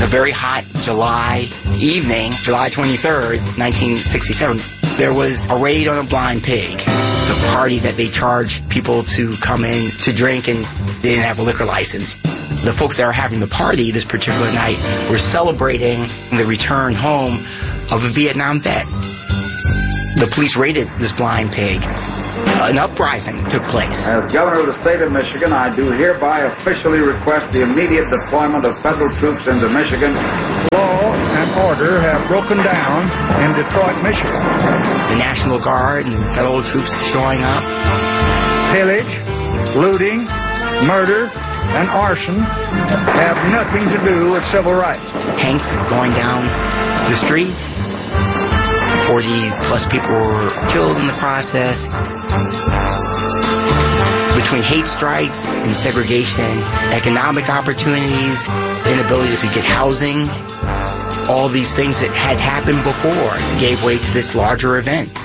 a very hot July evening, July 23rd, 1967, there was a raid on a Blind Pig, the party that they charged people to come in to drink, and they didn't have a liquor license. The folks that were having the party this particular night were celebrating the return home of a Vietnam vet. The police raided this Blind Pig. An uprising took place. As Governor of the state of Michigan, I do hereby officially request the immediate deployment of federal troops into Michigan. Law and order have broken down in Detroit, Michigan. The National Guard and federal troops showing up. Pillage, looting, murder, and arson have nothing to do with civil rights. Tanks going down the streets. 40-plus people were killed in the process. Between hate strikes and segregation, economic opportunities, inability to get housing, all these things that had happened before gave way to this larger event.